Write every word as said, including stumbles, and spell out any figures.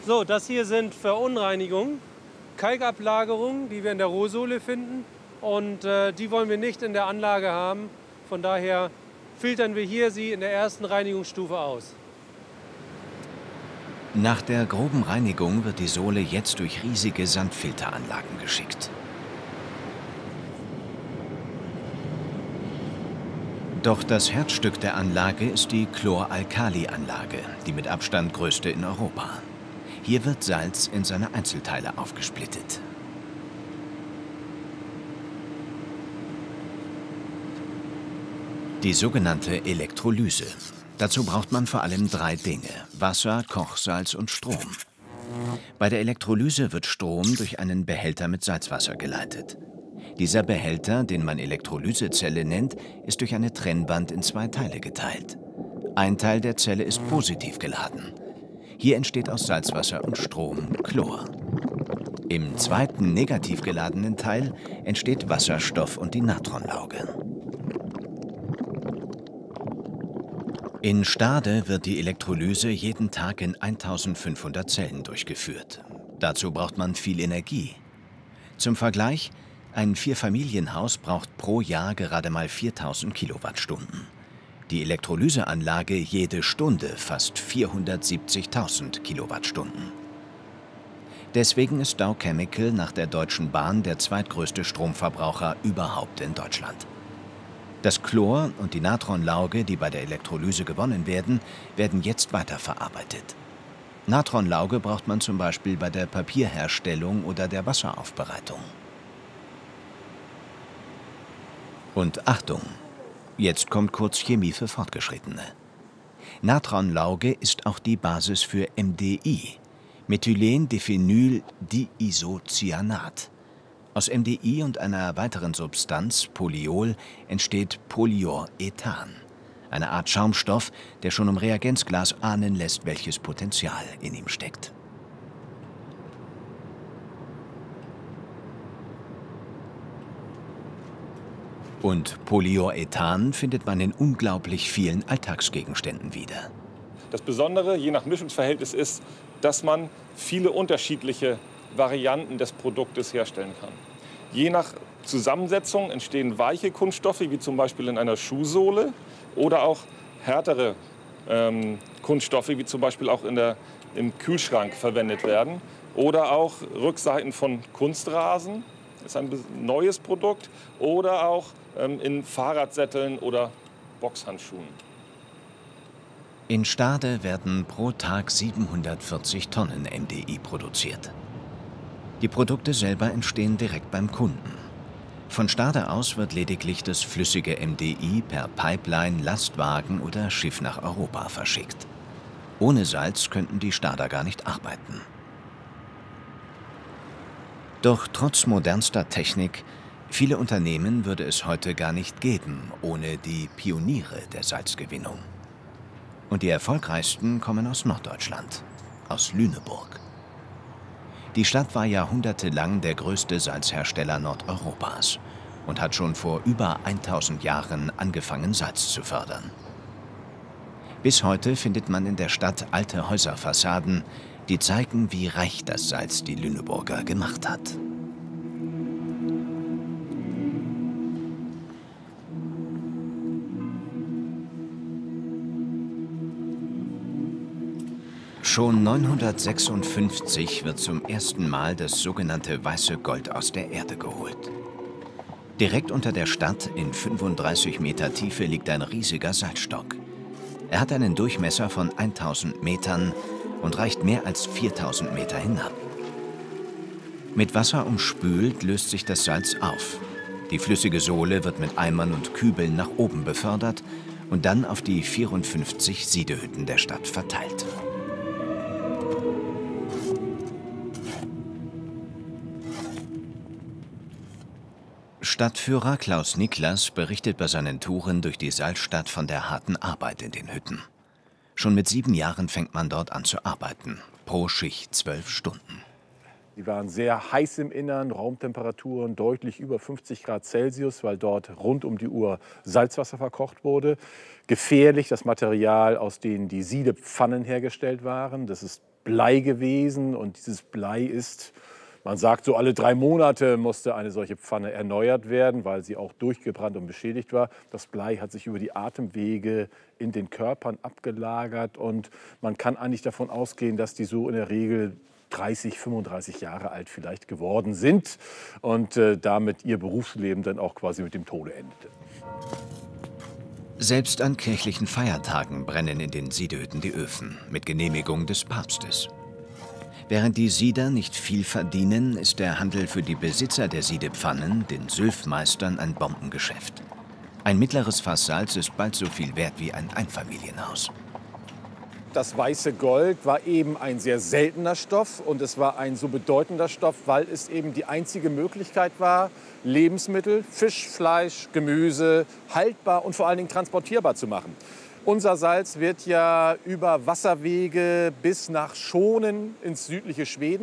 So, das hier sind Verunreinigungen, Kalkablagerungen, die wir in der Rohsohle finden. Und äh, die wollen wir nicht in der Anlage haben. Von daher filtern wir hier sie in der ersten Reinigungsstufe aus. Nach der groben Reinigung wird die Sohle jetzt durch riesige Sandfilteranlagen geschickt. Doch das Herzstück der Anlage ist die Chloralkali-Anlage, die mit Abstand größte in Europa. Hier wird Salz in seine Einzelteile aufgesplittet. Die sogenannte Elektrolyse. Dazu braucht man vor allem drei Dinge: Wasser, Kochsalz und Strom. Bei der Elektrolyse wird Strom durch einen Behälter mit Salzwasser geleitet. Dieser Behälter, den man Elektrolysezelle nennt, ist durch eine Trennwand in zwei Teile geteilt. Ein Teil der Zelle ist positiv geladen. Hier entsteht aus Salzwasser und Strom Chlor. Im zweiten negativ geladenen Teil entsteht Wasserstoff und die Natronlauge. In Stade wird die Elektrolyse jeden Tag in eintausendfünfhundert Zellen durchgeführt. Dazu braucht man viel Energie. Zum Vergleich: Ein Vierfamilienhaus braucht pro Jahr gerade mal viertausend Kilowattstunden. Die Elektrolyseanlage jede Stunde fast vierhundertsiebzigtausend Kilowattstunden. Deswegen ist Dow Chemical nach der Deutschen Bahn der zweitgrößte Stromverbraucher überhaupt in Deutschland. Das Chlor und die Natronlauge, die bei der Elektrolyse gewonnen werden, werden jetzt weiterverarbeitet. Natronlauge braucht man zum Beispiel bei der Papierherstellung oder der Wasseraufbereitung. Und Achtung! Jetzt kommt kurz Chemie für Fortgeschrittene. Natronlauge ist auch die Basis für M D I, Methylen-Diphenyl-Diisocyanat. Aus M D I und einer weiteren Substanz, Polyol, entsteht Polyurethan, eine Art Schaumstoff, der schon im Reagenzglas ahnen lässt, welches Potenzial in ihm steckt. Und Polyurethan findet man in unglaublich vielen Alltagsgegenständen wieder. Das Besondere je nach Mischungsverhältnis ist, dass man viele unterschiedliche Varianten des Produktes herstellen kann. Je nach Zusammensetzung entstehen weiche Kunststoffe, wie zum Beispiel in einer Schuhsohle, oder auch härtere ähm, Kunststoffe, wie zum Beispiel auch in der, im Kühlschrank verwendet werden. Oder auch Rückseiten von Kunstrasen, das ist ein neues Produkt, oder auch ähm, in Fahrradsätteln oder Boxhandschuhen. In Stade werden pro Tag siebenhundertvierzig Tonnen M D I produziert. Die Produkte selber entstehen direkt beim Kunden. Von Stade aus wird lediglich das flüssige M D I per Pipeline, Lastwagen oder Schiff nach Europa verschickt. Ohne Salz könnten die Stader gar nicht arbeiten. Doch trotz modernster Technik, viele Unternehmen würde es heute gar nicht geben, ohne die Pioniere der Salzgewinnung. Und die erfolgreichsten kommen aus Norddeutschland, aus Lüneburg. Die Stadt war jahrhundertelang der größte Salzhersteller Nordeuropas und hat schon vor über tausend Jahren angefangen, Salz zu fördern. Bis heute findet man in der Stadt alte Häuserfassaden, die zeigen, wie reich das Salz die Lüneburger gemacht hat. Schon neunhundertsechsundfünfzig wird zum ersten Mal das sogenannte weiße Gold aus der Erde geholt. Direkt unter der Stadt in fünfunddreißig Meter Tiefe liegt ein riesiger Salzstock. Er hat einen Durchmesser von tausend Metern und reicht mehr als viertausend Meter hinab. Mit Wasser umspült löst sich das Salz auf. Die flüssige Sohle wird mit Eimern und Kübeln nach oben befördert und dann auf die vierundfünfzig Siedehütten der Stadt verteilt. Stadtführer Klaus Niklas berichtet bei seinen Touren durch die Salzstadt von der harten Arbeit in den Hütten. Schon mit sieben Jahren fängt man dort an zu arbeiten, pro Schicht zwölf Stunden. Die waren sehr heiß im Innern, Raumtemperaturen deutlich über fünfzig Grad Celsius, weil dort rund um die Uhr Salzwasser verkocht wurde. Gefährlich das Material, aus denen die Siedepfannen hergestellt waren. Das ist Blei gewesen. Und dieses Blei ist, man sagt so, alle drei Monate musste eine solche Pfanne erneuert werden, weil sie auch durchgebrannt und beschädigt war. Das Blei hat sich über die Atemwege in den Körpern abgelagert. Und man kann eigentlich davon ausgehen, dass die so in der Regel dreißig, fünfunddreißig Jahre alt vielleicht geworden sind und äh, damit ihr Berufsleben dann auch quasi mit dem Tode endete. Selbst an kirchlichen Feiertagen brennen in den Siedehütten die Öfen, mit Genehmigung des Papstes. Während die Sieder nicht viel verdienen, ist der Handel für die Besitzer der Siedepfannen, den Sülfmeistern, ein Bombengeschäft. Ein mittleres Fass Salz ist bald so viel wert wie ein Einfamilienhaus. Das weiße Gold war eben ein sehr seltener Stoff und es war ein so bedeutender Stoff, weil es eben die einzige Möglichkeit war, Lebensmittel, Fisch, Fleisch, Gemüse haltbar und vor allen Dingen transportierbar zu machen. Unser Salz wird ja über Wasserwege bis nach Schonen ins südliche Schweden